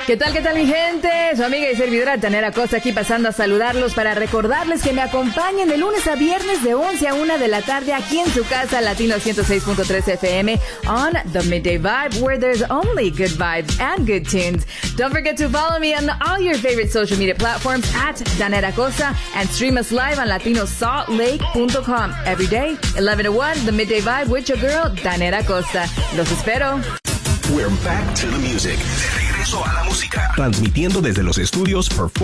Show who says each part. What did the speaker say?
Speaker 1: ¿Qué tal mi gente? Su amiga y servidora Danera Costa aquí pasando a saludarlos para recordarles que me acompañen de lunes a viernes de 11 a 1 de la tarde aquí en su casa Latino 106.3 FM on The Midday Vibe, where there's only good vibes and good tunes. Don't forget to follow me on all your favorite social media platforms at Danera Costa and stream us live on latinosaltlake.com. Every day, 11 to 1, The Midday Vibe with your girl, Danera Costa. Los espero.
Speaker 2: We're back to the music. De regreso a la música. Transmitiendo desde los estudios